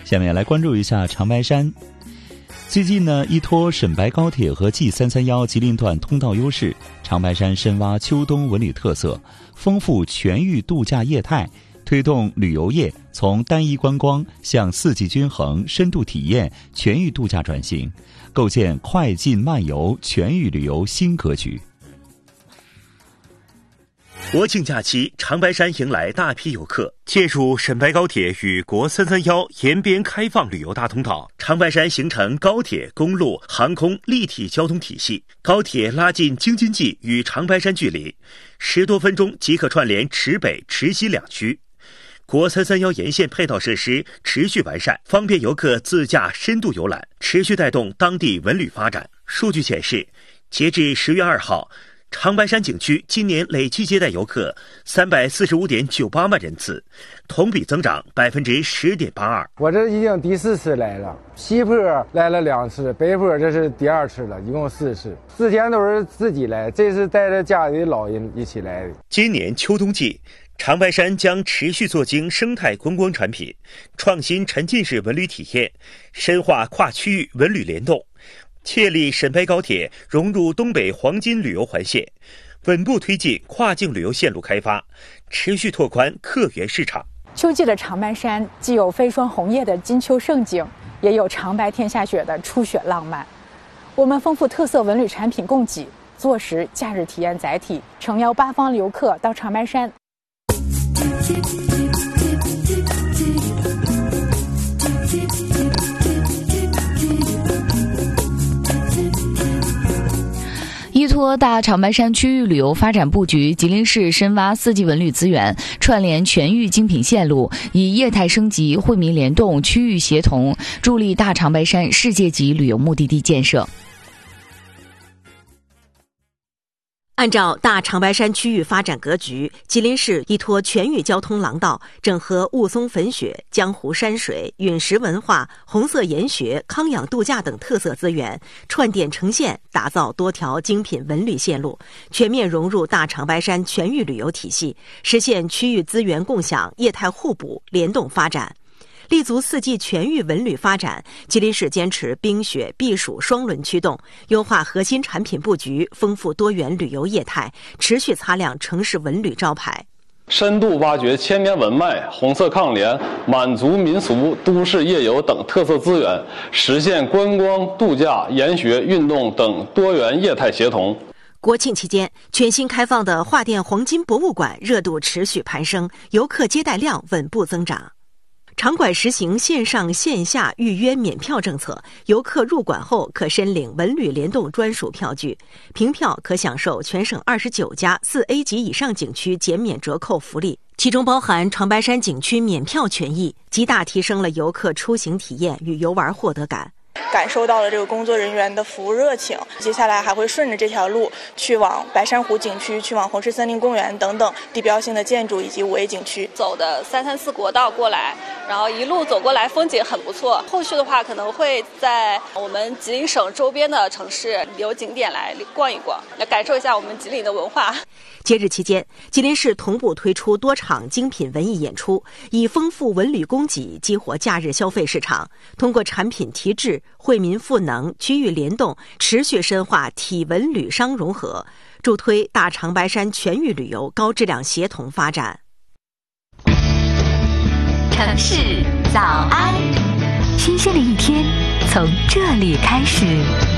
下面来关注一下长白山。最近呢，依托沈白高铁和 G331吉林段通道优势，长白山深挖秋冬文旅特色，丰富全域度假业态，推动旅游业从单一观光向四季均衡、深度体验、全域度假转型，构建快进慢游全域旅游新格局。 国庆假期，长白山迎来大批游客。借助沈白高铁与国331沿边开放旅游大通道，长白山形成高铁、公路、航空立体交通体系。高铁拉近京津冀与长白山距离，10多分钟即可串联池北、池西两区。国331沿线配套设施持续完善，方便游客自驾深度游览，持续带动当地文旅发展。数据显示，截至10月2号，长白山景区今年累计接待游客345.98万人次，同比增长10.82%。 我这已经第4次来了，西坡来了2次，北坡这是第2次了，一共4次。之前都是自己来，这次带着家里老人一起来的。 今年秋冬季，长白山将持续做精生态观光产品，创新沉浸式文旅体验，深化跨区域文旅联动，确立沈白高铁融入东北黄金旅游环线，稳步推进跨境旅游线路开发，持续拓宽客源市场。 秋季的长白山既有飞霜红叶的金秋盛景，也有长白天下雪的初雪浪漫。我们丰富特色文旅产品供给，坐实假日体验载体，诚邀八方游客到长白山。 依托大长白山区域旅游发展布局，吉林市深挖四季文旅资源，串联全域精品线路，以业态升级、惠民联动、区域协同，助力大长白山世界级旅游目的地建设。 按照大长白山区域发展格局，吉林市依托全域交通廊道，整合雾凇粉雪、江湖山水、陨石文化、红色研学、康养度假等特色资源，串点成线，打造多条精品文旅线路，全面融入大长白山全域旅游体系，实现区域资源共享、业态互补、联动发展。立足四季全域文旅发展，吉林市坚持冰雪避暑双轮驱动，优化核心产品布局，丰富多元旅游业态，持续擦亮城市文旅招牌。 深度挖掘千年文脉、红色抗联、满族民俗、都市夜游等特色资源，实现观光、度假、研学、运动等多元业态协同。 国庆期间，全新开放的华甸黄金博物馆热度持续攀升，游客接待量稳步增长。场馆实行线上线下预约免票政策，游客入馆后可申领文旅联动专属票据，凭票可享受全省29家4A 级以上景区减免折扣福利，其中包含长白山景区免票权益，极大提升了游客出行体验与游玩获得感。 感受到了这个工作人员的服务热情，接下来还会顺着这条路去往白山湖景区，去往红石森林公园等等地标性的建筑以及5A 景区。 走的334国道过来，然后一路走过来风景很不错，后续的话可能会在我们吉林省周边的城市旅游景点来逛一逛，来感受一下我们吉林的文化。 节日期间，吉林市同步推出多场精品文艺演出，以丰富文旅供给激活假日消费市场，通过产品提质、惠民赋能、区域联动，持续深化体文旅商融合，助推大长白山全域旅游高质量协同发展。 城市早安，新鲜的一天从这里开始。